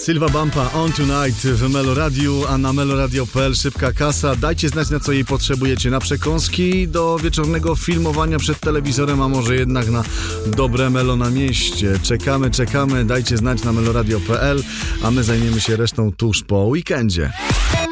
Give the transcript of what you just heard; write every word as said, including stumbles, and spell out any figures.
Sylwa Bumpa, On Tonight w Meloradiu, a na meloradio kropka p l szybka kasa. Dajcie znać, na co jej potrzebujecie. Na przekąski, do wieczornego filmowania przed telewizorem, a może jednak na dobre melo na mieście. Czekamy, czekamy. Dajcie znać na meloradio kropka p l, a my zajmiemy się resztą tuż po weekendzie.